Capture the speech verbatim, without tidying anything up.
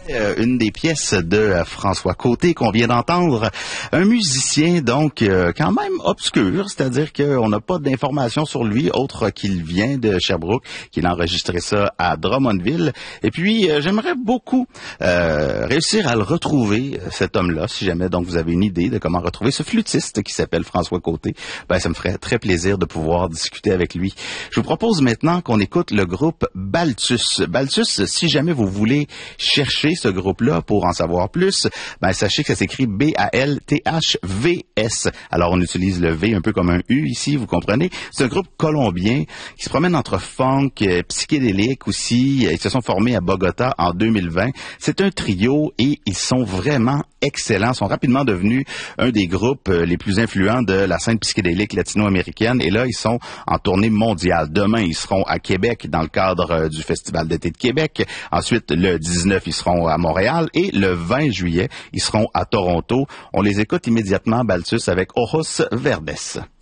Euh, une des pièces de euh, François Côté qu'on vient d'entendre, un musicien donc euh, quand même obscur, c'est-à-dire qu'on n'a pas d'informations sur lui autre qu'il vient de Sherbrooke, qu'il a enregistré ça à Drummondville. Et puis euh, j'aimerais beaucoup euh, réussir à le retrouver, cet homme-là, si jamais donc vous avez une idée de comment retrouver ce flûtiste qui s'appelle François Côté. Ben ça me ferait très plaisir de pouvoir discuter avec lui. Je vous propose maintenant qu'on écoute le groupe Balthus. Balthus, si jamais vous voulez chercher ce groupe-là pour en savoir plus, ben sachez que ça s'écrit B A L T H V S. Alors on utilise le V un peu comme un U ici, vous comprenez. C'est un groupe colombien qui se promène entre funk, euh, psychédélique aussi. Ils se sont formés à Bogota en deux mille vingt. C'est un trio et ils sont vraiment excellents. Ils sont rapidement devenus un des groupes les plus influents de la scène psychédélique latino-américaine. Et là, ils sont en tournée mondiale. Demain, ils seront à Québec dans le cadre du Festival d'été de Québec. Ensuite, le dix-neuf, ils seront à Montréal. Et le vingt juillet, ils seront à Toronto. On les écoute immédiatement, Balthus, avec Ojos Verdes.